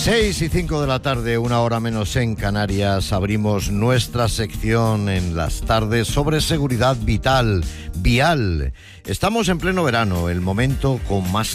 6:05 de la tarde, una hora menos en Canarias, abrimos nuestra sección en las tardes sobre seguridad vial. Estamos en pleno verano, el momento con más